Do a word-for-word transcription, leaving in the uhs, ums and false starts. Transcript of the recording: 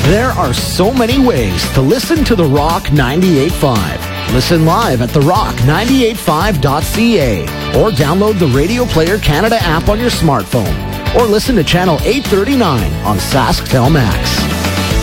There are so many ways to listen to The Rock ninety-eight point five. Listen live at the rock ninety-eight point five dot c a or download the Radio Player Canada app on your smartphone or listen to Channel eight thirty-nine on SaskTel Max.